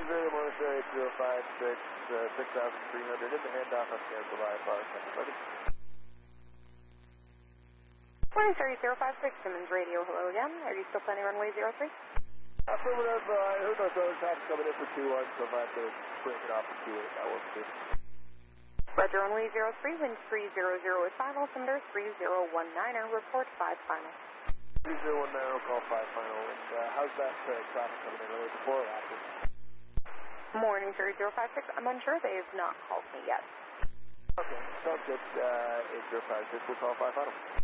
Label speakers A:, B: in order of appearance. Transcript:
A: Monastery 8056, 6300 in the handoff of cancel by bar.
B: Morning, 3056, Simmons Radio, hello again. Are you still planning runway 03?
A: Affirmative, I heard those other traffic coming in for 21, so if I have to break it off for 28, that works too.
B: Roger, runway 03, wind 300 is final, altimeter 3019er, report 5 final.
A: 3019, call 5 final, and how's that traffic coming in, early before or after?
B: Morning, 3056, I'm unsure, they have not called me yet.
A: Okay, sounds good, 8056, we'll call 5 final.